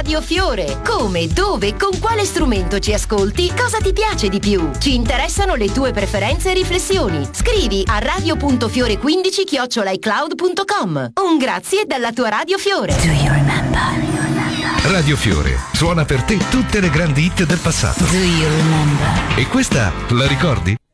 Radio Fiore. Come, dove, con quale strumento ci ascolti, cosa ti piace di più? Ci interessano le tue preferenze e riflessioni. Scrivi a radio.fiore15@icloud.com. Un grazie dalla tua Radio Fiore. Do you remember? Radio Fiore suona per te tutte le grandi hit del passato. Do you remember? E questa la ricordi?